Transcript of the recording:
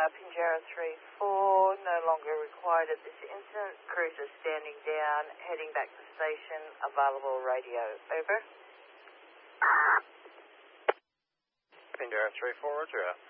Pinjarra 3-4, no longer required at this instant. Cruiser standing down, heading back to station, available radio. Over. Pinjarra 3-4, roger out.